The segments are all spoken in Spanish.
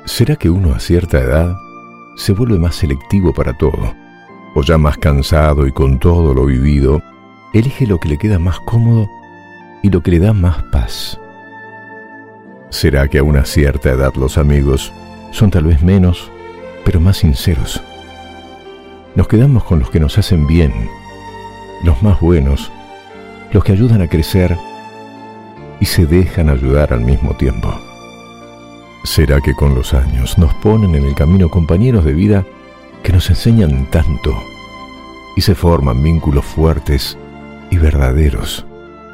¿Será que uno a cierta edad se vuelve más selectivo para todo? O ya más cansado y con todo lo vivido, elige lo que le queda más cómodo y lo que le da más paz. ¿Será que a una cierta edad los amigos son tal vez menos, pero más sinceros? Nos quedamos con los que nos hacen bien, los más buenos, los que ayudan a crecer y se dejan ayudar al mismo tiempo. ¿Será que con los años nos ponen en el camino compañeros de vida que nos enseñan tanto y se forman vínculos fuertes y verdaderos?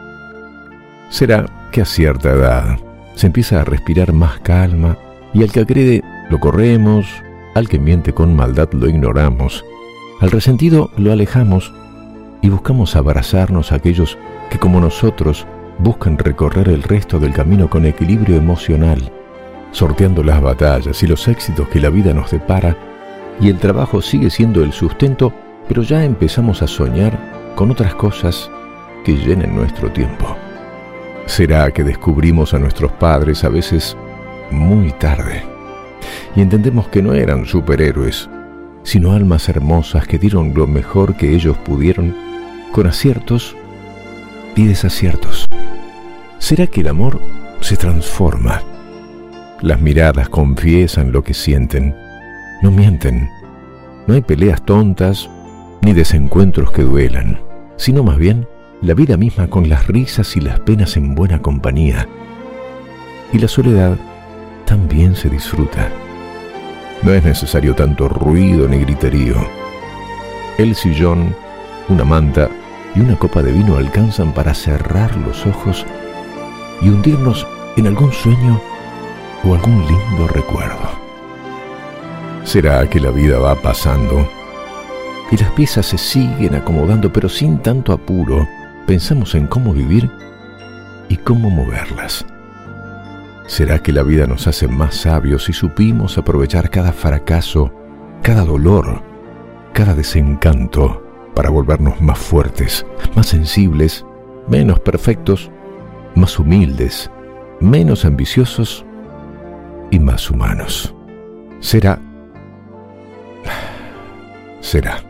¿Será que a cierta edad se empieza a respirar más calma y al que agrede lo corremos, al que miente con maldad lo ignoramos, al resentido lo alejamos y buscamos abrazarnos a aquellos que como nosotros buscan recorrer el resto del camino con equilibrio emocional, sorteando las batallas y los éxitos que la vida nos depara, y el trabajo sigue siendo el sustento, pero ya empezamos a soñar con otras cosas que llenen nuestro tiempo? ¿Será que descubrimos a nuestros padres a veces muy tarde y entendemos que no eran superhéroes, sino almas hermosas que dieron lo mejor que ellos pudieron, con aciertos y desaciertos? ¿Será que el amor se transforma? Las miradas confiesan lo que sienten, no mienten. No hay peleas tontas ni desencuentros que duelan, sino más bien la vida misma con las risas y las penas en buena compañía. Y la soledad también se disfruta. No es necesario tanto ruido ni griterío. El sillón, una manta y una copa de vino alcanzan para cerrar los ojos y hundirnos en algún sueño o algún lindo recuerdo. ¿Será que la vida va pasando y las piezas se siguen acomodando, pero sin tanto apuro? Pensamos en cómo vivir y cómo moverlas. ¿Será que la vida nos hace más sabios si supimos aprovechar cada fracaso, cada dolor, cada desencanto para volvernos más fuertes, más sensibles, menos perfectos, más humildes, menos ambiciosos y más humanos? Será.